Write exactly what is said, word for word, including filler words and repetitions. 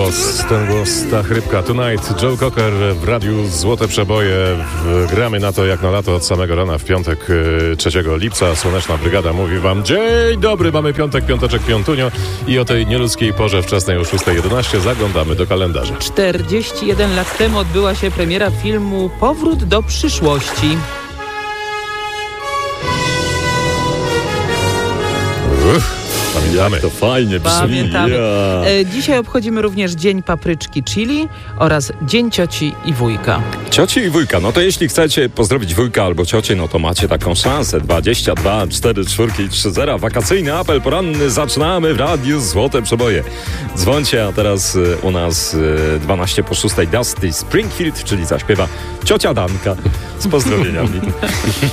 głos, ten głos, ta chrypka. Tonight, Joe Cocker w radiu Złote Przeboje. W, gramy na to jak na lato od samego rana w piątek trzeciego lipca. Słoneczna Brygada mówi wam dzień dobry, mamy piątek, piąteczek, piątunio i o tej nieludzkiej porze wczesnej o szósta jedenaście zaglądamy do kalendarza. czterdzieści jeden lat temu odbyła się premiera filmu Powrót do przyszłości. Uff. Pamiętamy. Jak to fajnie brzmi. Pamiętamy. Ja. E, dzisiaj obchodzimy również Dzień Papryczki Chili oraz Dzień Cioci i Wujka. Cioci i wujka, no to jeśli chcecie pozdrowić wujka albo ciocię, no to macie taką szansę. dwadzieścia dwa cztery cztery trzy zero. Wakacyjny apel poranny zaczynamy w radiu Złote Przeboje. Dzwońcie, a teraz y, u nas y, dwanaście po szóstej Dusty Springfield, czyli zaśpiewa ciocia Danka z pozdrowieniami.